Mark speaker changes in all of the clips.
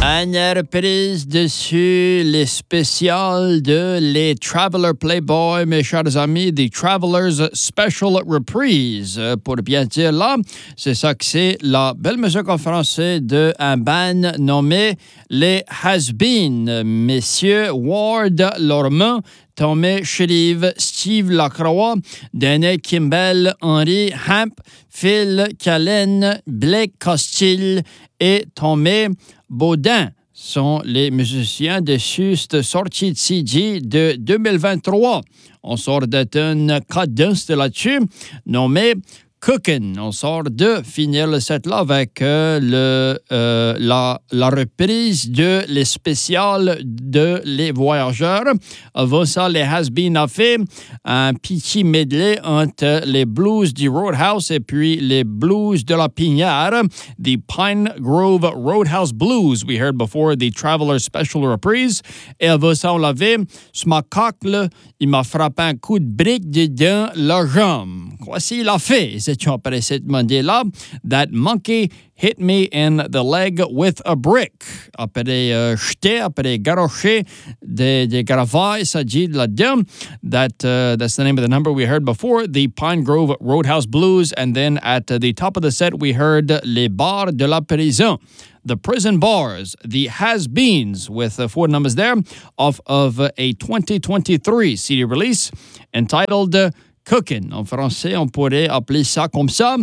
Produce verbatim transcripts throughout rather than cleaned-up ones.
Speaker 1: Une reprise dessus les spéciales de les Traveler Playboy, mes chers amis, The Travelers Special Reprise. Pour bien dire là, c'est ça que c'est la belle musique en français d'un band nommé les Has-Been. Messieurs Ward Lormont, Tommy Shrieve, Steve Lacroix, Danny Kimball, Henry Hamp, Phil Callen, Blake Costil et Tommy Baudin sont les musiciens de cette sortie de C D de deux mille vingt-trois. On sort d'une cadence là-dessus nommée Cookin'. On sort de finir le set là avec euh, le, euh, la, la reprise de les spéciales de Les Voyageurs. Avant ça, les Has-Been a fait un petit medley entre les blues du Roadhouse et puis les blues de la Pignard. The Pine Grove Roadhouse Blues, we heard before, the Traveler Special Reprise. Et avant ça, on l'avait, ce macaque là, il m'a frappé un coup de brique dedans la jambe. Voici il a fait. C'est après cette demandé-là, that monkey hit me in the leg with a brick. Après euh, jeter, après garocher des, des gravailles, ça dit là-dedans. That, uh, that's the name of the number we heard before, the Pine Grove Roadhouse Blues. And then at uh, the top of the set, we heard Les Bars de la Prison. The Prison Bars, the Has-Beens, with uh, four numbers there, off of uh, a twenty twenty-three C D release entitled uh, Cookin'. En français, on pourrait appeler ça comme ça,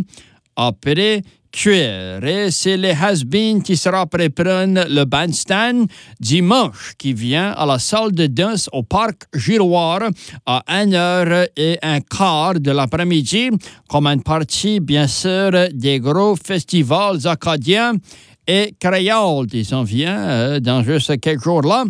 Speaker 1: après cuire. Et c'est les Has-Been qui sera après prendre le bandstand dimanche qui vient à la salle de danse au Parc Giroir à une heure et un quart de l'après-midi comme une partie, bien sûr, des gros festivals acadiens et créoles qui s'en viennent euh, dans juste quelques jours là.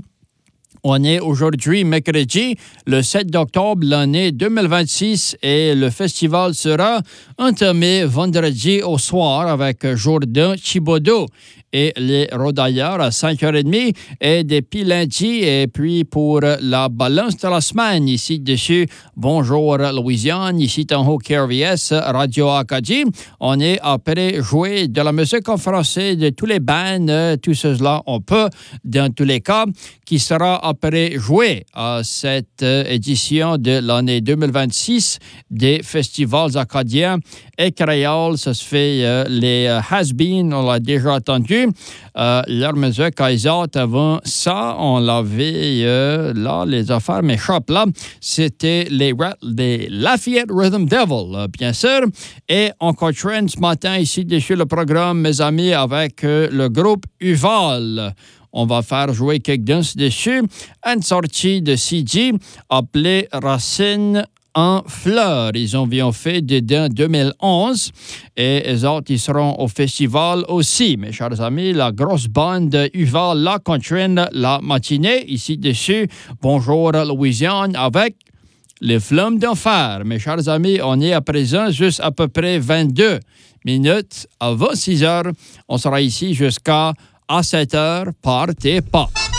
Speaker 1: On est aujourd'hui mercredi, le sept octobre, l'année deux mille vingt-six, et le festival sera entamé vendredi au soir avec Jourdain Thibodeau et les Rodailleurs à cinq heures trente, et depuis lundi, et puis pour la balance de la semaine, ici dessus, bonjour Louisiane, ici en haut K R V S, Radio Acadie. On est après jouer de la musique en français de tous les bands, tout cela on peut, dans tous les cas, qui sera après jouer à cette édition de l'année deux mille vingt-six des festivals acadiens et créoles. Ça se fait euh, les euh, Has-Been, on l'a déjà entendu. Euh, leur musique à Isaac, avant ça, on l'avait euh, là, les affaires m'échappent là. C'était les, les Lafayette Rhythm Devil, euh, bien sûr. Et on continue ce matin ici dessus le programme, mes amis, avec euh, le groupe Uval. On va faire jouer quelques danses dessus. Une sortie de C D appelée Racine en fleurs. Ils ont bien fait dedans deux mille onze et les autres, ils seront au festival aussi. Mes chers amis, la grosse bande Uval là continue la matinée ici dessus. Bonjour Louisiane avec les Flammes d'enfer. Mes chers amis, on est à présent juste à peu près vingt-deux minutes avant six heures. On sera ici jusqu'à à sept heures. Partez pas.